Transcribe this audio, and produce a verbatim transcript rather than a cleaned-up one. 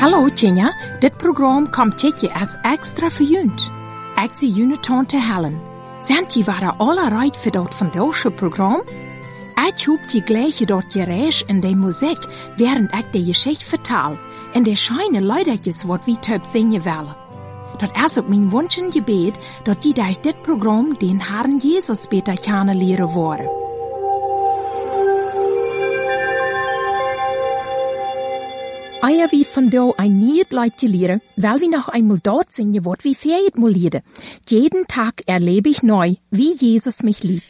Hallo Tjenja, dit program komt tot je als extra voor junt. Ik zie jullie tante Helen. Zijn je waren alle rijdt voor dat vandaagse programma? Ik hoop je gleich dat je reis in de muziek, während ik de geschichte vertaal, en de scheine leidertjes wat wie töp zingen willen. Dat is ook mijn wunsch en gebed, dat die durch dit programma den Herrn Jesus beter kennenlernen worden. Eer wie vandaag ein nieuw Leid zu lehren, weil wir noch einmal dort singen, wat wie fähig mulliede. Jeden Tag erlebe ich neu, wie Jesus mich liebt.